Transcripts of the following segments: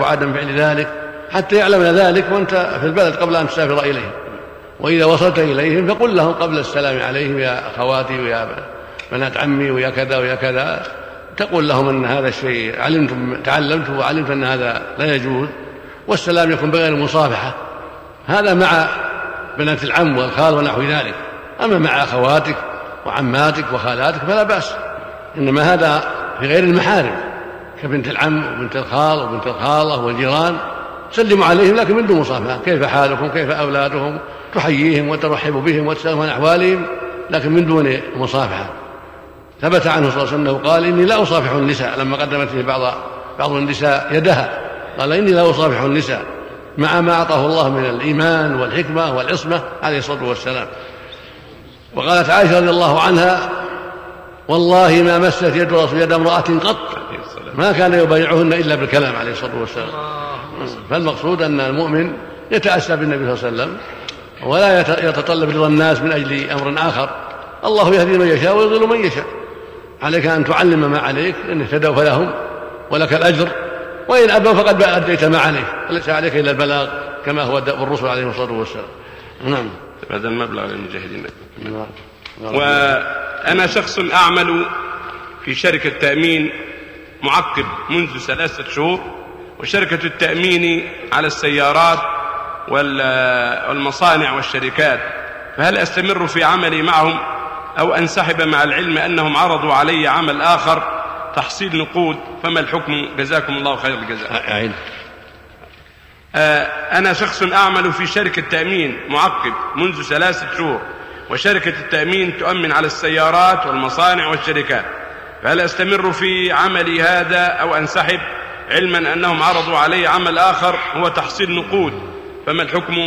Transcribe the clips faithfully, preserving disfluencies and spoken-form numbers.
وعدم فعل ذلك حتى يعلم ذلك وأنت في البلد قبل أن تسافر إليهم. وإذا وصلت إليهم فقل لهم قبل السلام عليهم يا أخواتي ويا بنات عمي ويا كذا ويا كذا، تقول لهم أن هذا الشيء علمتم تعلمت وعلمت أن هذا لا يجوز، والسلام يكون بغير المصافحة. هذا مع بنات العم والخال ونحو ذلك. أما مع أخواتك وعماتك وخالاتك فلا بأس، إنما هذا في غير المحارم كبنت العم وبنت الخال وبنت الخالة والجيران، سلموا عليهم لكن من دون مصافحة. كيف حالكم كيف أولادهم، تحييهم وترحب بهم وتسألهم عن أحوالهم لكن من دون مصافحة. ثبت عنه صلى الله عليه وسلم قال إني لا أصافح النساء لما قدمت له بعض بعض النساء يدها، قال إني لا أصافح النساء مع ما أعطاه الله من الإيمان والحكمة والعصمة عليه الصلاة والسلام. وقالت عائشة رضي الله عنها والله ما مست يد رسول يد امرأة قط ما كان يبايعهن إلا بالكلام عليه الصلاة والسلام. فالمقصود أن المؤمن يتأسى بالنبي صلى الله عليه وسلم ولا يتطلب رضا الناس من أجل أمر آخر. الله يهدي من يشاء ويضل من يشاء، عليك أن تعلم ما عليك إن اهتدوا فلهم ولك الأجر، وإن أبوا فقد أديت ما عليك وليس عليك إلا البلاغ كما هو دأب الرسل عليه الصلاة والسلام. نعم. هذا المبلغ للمجاهدين. وأنا شخص أعمل في شركة تأمين معقب منذ ثلاثة شهور، وشركة التأمين على السيارات والمصانع والشركات، فهل أستمر في عملي معهم أو أنسحب مع العلم أنهم عرضوا علي عمل آخر تحصيل نقود؟ فما الحكم؟ جزاكم الله خير الجزاء. أنا شخص أعمل في شركة تأمين معقب منذ ثلاثة شهور، وشركة التأمين تؤمن على السيارات والمصانع والشركات، فهل أستمر في عملي هذا أو أنسحب علما أنهم عرضوا علي عمل آخر هو تحصيل نقود؟ فما الحكم؟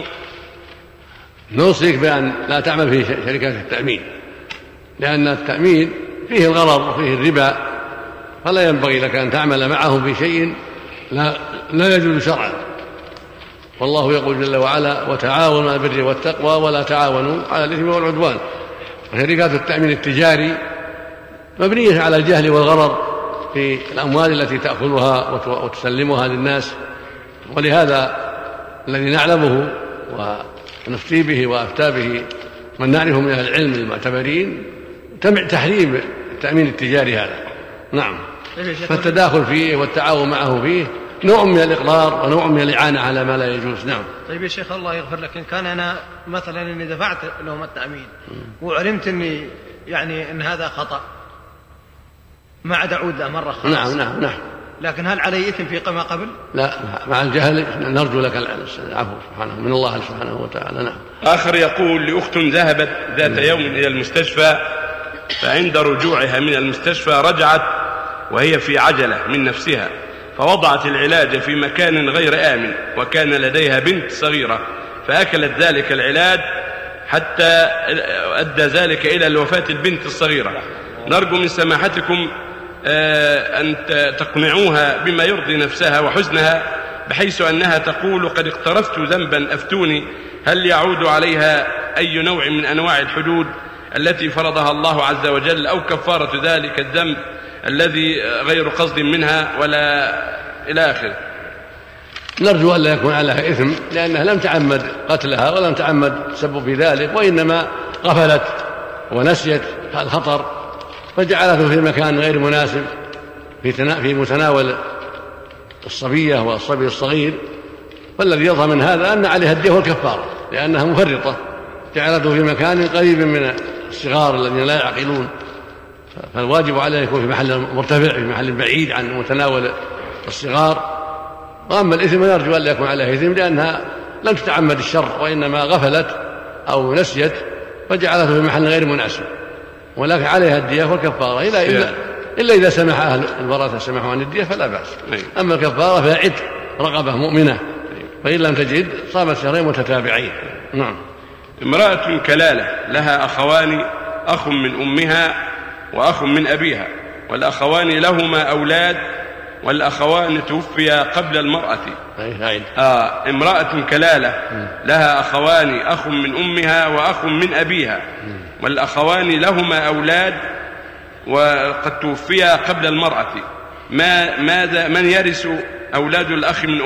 نوصيك بأن لا تعمل في شركات التأمين، لأن التأمين فيه الغرر وفيه الربا، فلا ينبغي لك أن تعمل معهم في شيء لا, لا يجوز شرعا. والله يقول جل وعلا وتعاونوا على البر والتقوى ولا تعاونوا على الإثم والعدوان. شركات التأمين التجاري مبنية على الجهل والغرر في الأموال التي تأخذها وتسلمها للناس، ولهذا الذي نعلمه ونفتي به وأفتى به من نعرفه من أهل العلم المعتبرين تحريم التأمين التجاري هذا. نعم. فالتداخل فيه والتعاون معه فيه نوع من الإقرار ونوع من الإعانة على ما لا يجوز. نعم. طيب يا شيخ الله يغفر لك، إن كان أنا مثلا إني دفعت لهم التأمين وعلمت إني يعني إن هذا خطأ ما عاد أعود له مرة خلاص. نعم نعم نعم. لكن هل علي إثم في ما قبل؟ لا، مع الجهل نرجو لك العفو سبحانه من الله سبحانه وتعالى. نعم. آخر يقول لأخت ذهبت ذات يوم إلى المستشفى، فعند رجوعها من المستشفى رجعت وهي في عجلة من نفسها، فوضعت العلاج في مكان غير آمن، وكان لديها بنت صغيرة، فأكلت ذلك العلاج حتى أدى ذلك إلى الوفاة البنت الصغيرة. نرجو من سماحتكم أن تقنعوها بما يرضي نفسها وحزنها، بحيث أنها تقول قد اقترفت ذنبا أفتوني، هل يعود عليها أي نوع من أنواع الحدود التي فرضها الله عز وجل، أو كفارة ذلك الذنب الذي غير قصد منها ولا إلى آخره؟ نرجو أن لا يكون عليها إثم، لأنها لم تعمد قتلها ولم تعمد تسبب في ذلك، وإنما غفلت ونسيت الخطر فجعلته في مكان غير مناسب في متناول الصبية والصبي الصغير. فالذي يظهر من هذا أن عليها الدية والكفارة، لأنها مفرطة، جعلته في مكان قريب من الصغار الذين لا يعقلون، فالواجب عليه يكون في محل مرتفع في محل بعيد عن متناول الصغار. وأما الإثم نرجو أن لا يكون عليها إثم، لأنها لم تتعمد الشر وإنما غفلت أو نسيت فجعلته في محل غير مناسب، ولكن عليها الدية والكفارة إلا, إلا, إلا إذا سمح أهل الورثة سمحوا عن الدية فلا بأس. أما الكفارة فعد رقبة مؤمنة، فإن لم تجد صامت شهرين متتابعين. نعم. امرأة كلالة لها أخوان، أخ من أمها وأخ من أبيها، والأخوان لهما أولاد، والأخوان توفيا قبل المرأة. آه امرأة كلالة لها أخوان، أخ من أمها وأخ من أبيها، والأخوان لهما أولاد وقد توفيا قبل المرأة، ما ماذا من يرث أولاد الأخ من